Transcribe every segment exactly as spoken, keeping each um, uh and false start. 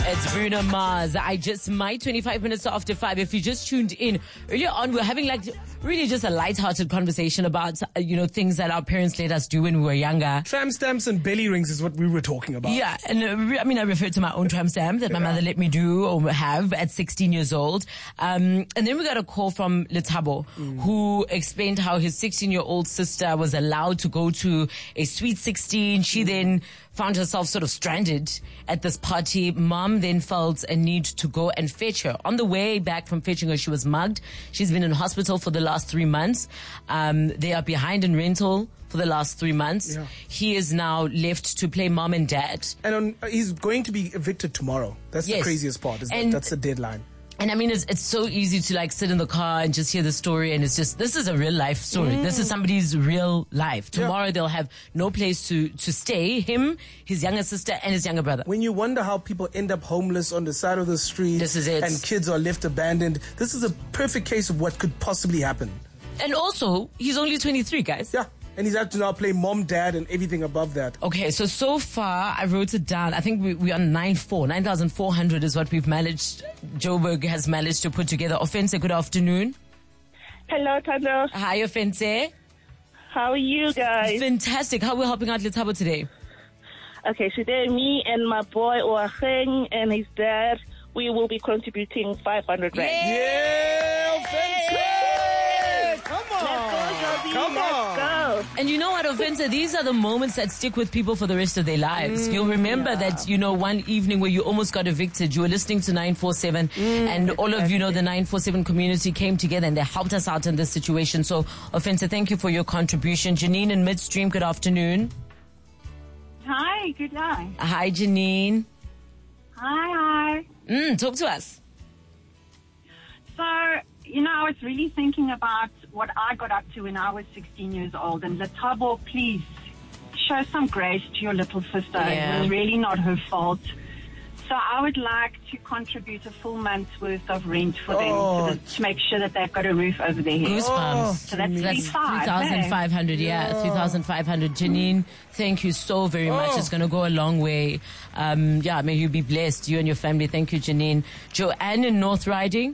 It's Bruno Mars. I just might twenty-five minutes after five. If you just tuned in earlier on, we're having like really just a light-hearted conversation about, uh, you know, things that our parents let us do when we were younger. Tram stamps and belly rings is what we were talking about. Yeah, and uh, I mean, I refer to my own tram stamp that my Yeah. mother let me do or have at sixteen years old. Um, and then we got a call from Letabo, mm. who explained how his sixteen-year-old sister was allowed to go to a sweet sixteen. She mm. then found herself sort of stranded at this party. Mom then felt a need to go and fetch her. On the way back from fetching her, she was mugged. She's been in hospital for the last three months. Um, they are behind in rental for the last three months. Yeah. He is now left to play mom and dad. And on, uh, he's going to be evicted tomorrow. That's Yes. the craziest part. Is that, And- that's the deadline. And I mean, it's, it's so easy to like sit in the car and just hear the story. And it's just, this is a real life story. Mm. This is somebody's real life. Tomorrow Yeah. they'll have no place to, to stay. Him, his younger sister, and his younger brother. When you wonder how people end up homeless on the side of the street, This is it. and kids are left abandoned, this is a perfect case of what could possibly happen. And also, he's only twenty-three, guys. Yeah. And he's had to now play mom, dad, and everything above that. Okay, so, so far, I wrote it down. I think we, we're on nine four. nine thousand four hundred is what we've managed, Joburg has managed to put together. Offense, good afternoon. Hello, Tando. Hi, Offense. How are you guys? Fantastic. How are we helping out Letabo today? Okay, today me and my boy Oacheng and his dad, we will be contributing five hundred rand. Yeah, fancy! Come on! Let's go, Joby. Come Let's on! go. And you know what, Offense? These are the moments that stick with people for the rest of their lives. You'll remember that, you know, one evening where you almost got evicted, you were listening to nine four seven, and all of, you know, the nine four seven community came together and they helped us out in this situation. So, Offense, thank you for your contribution. Janine in Midstream, good afternoon. Hi, good night. Hi, Janine. Hi, hi. Mm, talk to us. So, you know, I was really thinking about what I got up to when I was sixteen years old. And Letabo, please show some grace to your little sister. Yeah. It was really not her fault. So I would like to contribute a full month's worth of rent for them Oh. to, the, to make sure that they've got a roof over their head. Goosebumps. So that's That's three five, three thousand five hundred, yeah, three thousand five hundred. Janine, thank you so very much. Oh. It's going to go a long way. Um, yeah, may you be blessed, you and your family. Thank you, Janine. Joanne in North Riding.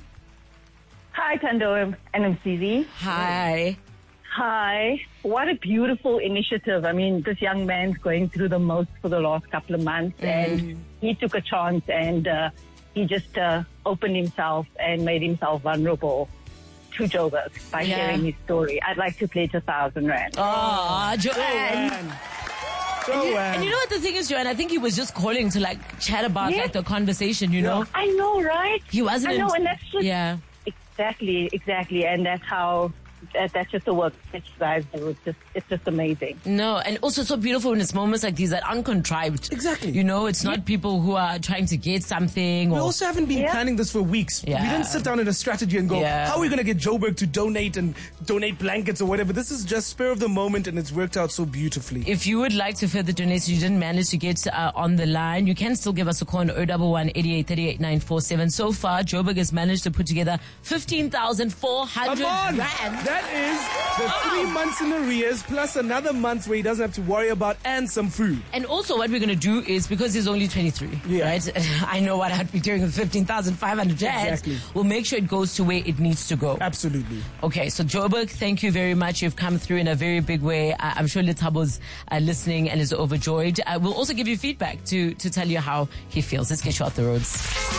Hi, Tando and M C Z. Hi. Hi. What a beautiful initiative. I mean, this young man's going through the most for the last couple of months, and he took a chance and uh, he just uh, opened himself and made himself vulnerable to Joburg by Yeah. sharing his story. I'd like to pledge a thousand rand. Oh, Joanne. Joanne. And you, Joanne. and you know what the thing is, Joanne? I think he was just calling to like chat about Yeah. like the conversation, you know? I know, right? He wasn't. I know, and that's just yeah. exactly, exactly, and that's how. That, that's just the work that you guys do. It's just, it's just amazing. No, and also so beautiful when it's moments like these that aren't contrived. Exactly. You know, it's not people who are trying to get something We or. also haven't been Yeah. planning this for weeks. Yeah. We didn't sit down in a strategy and go, Yeah. how are we going to get Joburg to donate and donate blankets or whatever? This is just spur of the moment, and it's worked out so beautifully. If you would like to further donate, you didn't manage to get uh, on the line, you can still give us a call on zero one one, eight eight three eight, nine four seven. So far, Joburg has managed to put together fifteen thousand four hundred Come on! rand. That is the three months in arrears plus another month where he doesn't have to worry about and some food. And also what we're going to do is, because he's only twenty-three, Yeah. right? I know what I'd be doing with fifteen thousand five hundred rand. Exactly. We'll make sure it goes to where it needs to go. Absolutely. Okay, so Joburg, thank you very much. You've come through in a very big way. Uh, I'm sure Letabo's uh, listening and is overjoyed. Uh, we'll also give you feedback to, to tell you how he feels. Let's get you off the roads.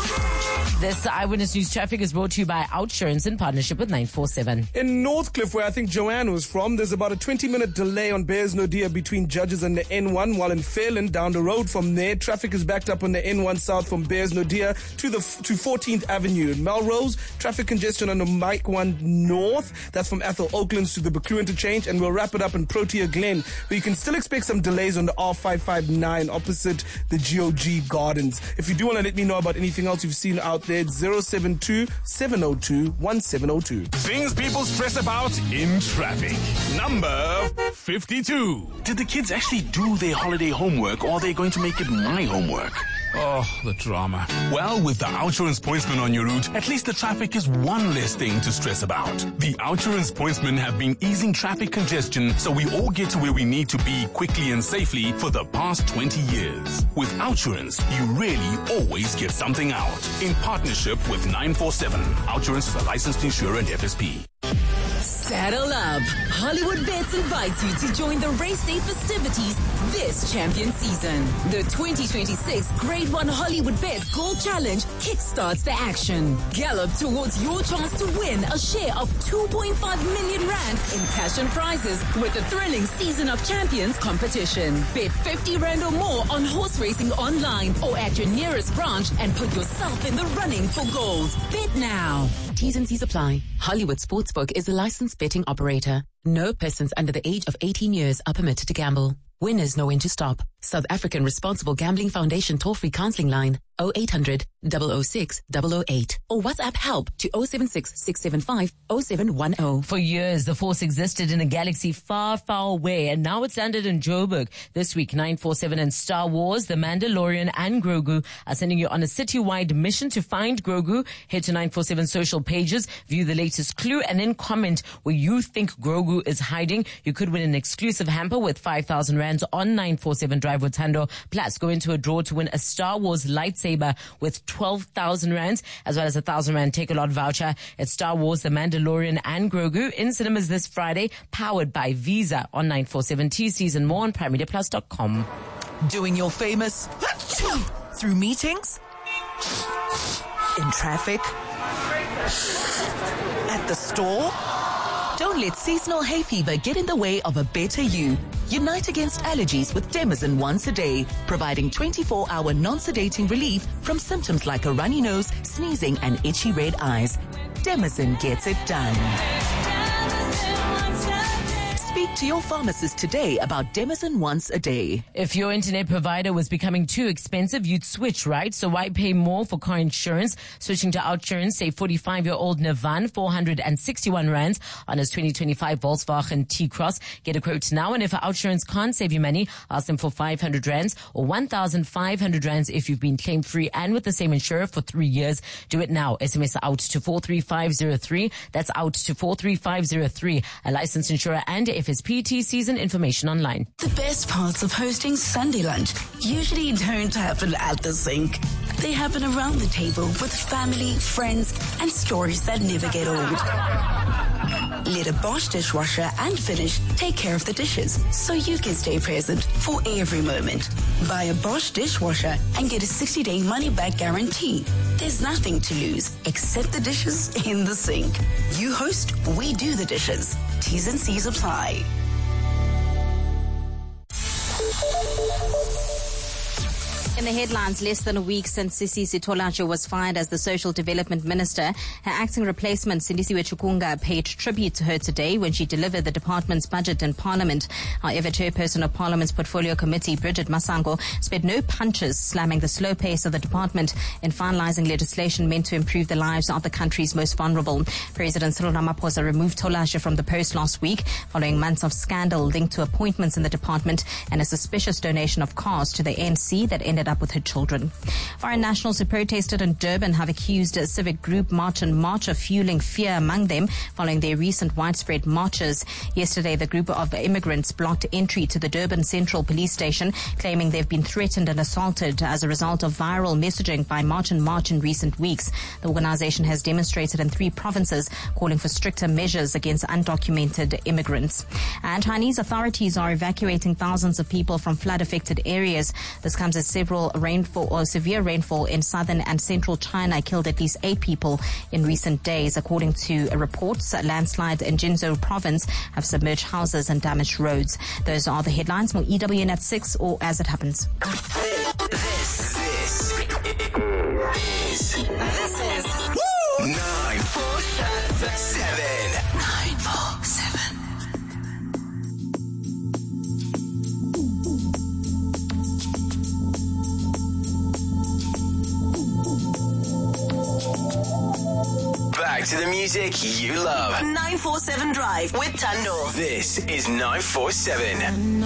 This Eyewitness News Traffic is brought to you by Outsurance in partnership with nine four seven. In Northcliffe, where I think Joanne was from, there's about a twenty-minute delay on Bears Nodia between Judges and the N one, while in Fairland, down the road from there, traffic is backed up on the N one south from Bears Nodia to the to fourteenth Avenue. In Melrose, traffic congestion on the Mike one North, that's from Athol Oaklands to the Baklu interchange, and we'll wrap it up in Protea Glen, where you can still expect some delays on the R five five nine opposite the G O G Gardens. If you do want to let me know about anything else you've seen out there, it's zero seven two, seven zero two, one seven zero two. Things people stress about in traffic. Number fifty-two. Did the kids actually do their holiday homework, or are they going to make it my homework? Oh, the drama. Well, with the Outsurance Pointsman on your route, at least the traffic is one less thing to stress about. The Outsurance Pointsmen have been easing traffic congestion so we all get to where we need to be quickly and safely for the past twenty years. With Outsurance, you really always get something out. In partnership with nine four seven. Outsurance is a licensed insurer and F S P. Saddle up. Hollywood Bets invites you to join the race day festivities this champion season. The twenty twenty-six Grade one Hollywood Bets Gold Challenge kickstarts the action. Gallop towards your chance to win a share of two point five million rand in cash and prizes with the thrilling Season of Champions competition. Bet fifty rand or more on horse racing online or at your nearest branch and put yourself in the running for gold. Bet now. T's and C's apply. Hollywood Sportsbook is a licensed betting operator. No persons under the age of eighteen years are permitted to gamble. Winners know when to stop. South African Responsible Gambling Foundation toll-free counseling line oh eight hundred, double oh six, double oh eight or WhatsApp help to oh seven six, six seven five, oh seven one oh. For years, the Force existed in a galaxy far, far away, and now it's landed in Joburg. This week, nine four seven and Star Wars, The Mandalorian and Grogu are sending you on a city-wide mission to find Grogu. Head to nine four seven social pages, view the latest clue, and then comment where you think Grogu is hiding. You could win an exclusive hamper with five thousand rands on nine four seven Drive with Tando. Plus, go into a draw to win a Star Wars lightsaber with twelve thousand rands, as well as a one thousand rand Take-A-Lot voucher. It's Star Wars, The Mandalorian and Grogu in cinemas this Friday, powered by Visa on nine four seven T Cs and more on prime media plus dot com. Doing your famous through meetings, in traffic, at the store. Don't let seasonal hay fever get in the way of a better you. Unite against allergies with Demazin once a day, providing twenty-four hour non-sedating relief from symptoms like a runny nose, sneezing, and itchy red eyes. Demazin gets it done. Speak to your pharmacist today about Demazin once a day. If your internet provider was becoming too expensive, you'd switch, right? So why pay more for car insurance? Switching to Outsurance, save forty-five-year-old Navan four hundred sixty-one rands on his twenty twenty-five Volkswagen T-Cross. Get a quote now, and if Outsurance can't save you money, ask them for five hundred rands or one thousand five hundred rands if you've been claim free and with the same insurer for three years. Do it now. S M S out to four three five zero three. That's out to four three five zero three. A licensed insurer and F S P T season information online. The best parts of hosting Sunday lunch usually don't happen at the sink. They happen around the table with family, friends, and stories that never get old. Let a Bosch dishwasher and Finish take care of the dishes so you can stay present for every moment. Buy a Bosch dishwasher and get a sixty day money-back guarantee. There's nothing to lose except the dishes in the sink. You host, we do the dishes. T's and C's apply. In the headlines, less than a week since Sisi Sitolacho was fired as the Social Development Minister, her acting replacement, Sindisiwe Chukunga, paid tribute to her today when she delivered the department's budget in Parliament. However, Chairperson of Parliament's Portfolio Committee, Bridget Masango, spared no punches, slamming the slow pace of the department in finalizing legislation meant to improve the lives of the country's most vulnerable. President Cyril Ramaphosa removed Tolashe from the post last week following months of scandal linked to appointments in the department and a suspicious donation of cars to the A N C that ended up with her children. Foreign nationals who protested in Durban have accused a civic group March and March of fueling fear among them following their recent widespread marches. Yesterday, the group of immigrants blocked entry to the Durban Central Police Station, claiming they've been threatened and assaulted as a result of viral messaging by March and March in recent weeks. The organization has demonstrated in three provinces, calling for stricter measures against undocumented immigrants. And Chinese authorities are evacuating thousands of people from flood-affected areas. This comes as several rainfall or severe rainfall in southern and central China killed at least eight people in recent days. According to reports, landslides in Jinzhou province have submerged houses and damaged roads. Those are the headlines. More E W N at six or as it happens. This, this is, this is nine four seven. nine four seven. Back to the music you love. nine four seven Drive with Tando. This is nine four seven.